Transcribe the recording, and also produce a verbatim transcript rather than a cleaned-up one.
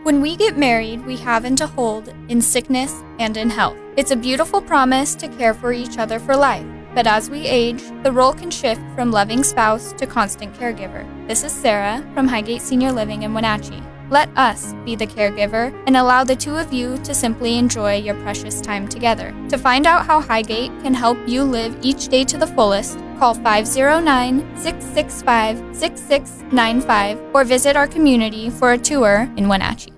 When we get married, we have and to hold in sickness and in health. It's a beautiful promise to care for each other for life. But as we age, the role can shift from loving spouse to constant caregiver. This is Sarah from Highgate Senior Living in Wenatchee. Let us be the caregiver and allow the two of you to simply enjoy your precious time together. To find out how Highgate can help you live each day to the fullest, call five oh nine, six six five, six six nine five or visit our community for a tour in Wenatchee.